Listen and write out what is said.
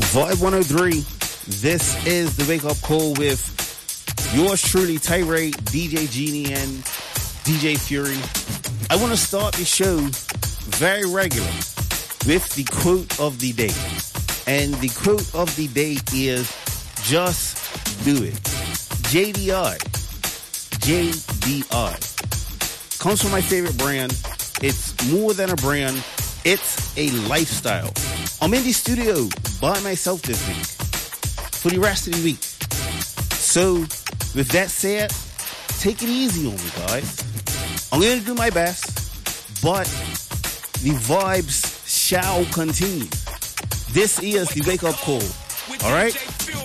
Vibe 103. This is the Wake Up Call with yours truly, Tyree, DJ Genie, and DJ Fury. I want to start the show very regular with the quote of the day. And the quote of the day is, just do it. JDI. Comes from my favorite brand. It's more than a brand. It's a lifestyle. I'm in the studio by myself this week for the rest of the week. So, with that said, take it easy on me, guys. I'm going to do my best, but the vibes shall continue. This is the Wake Up Call. All right?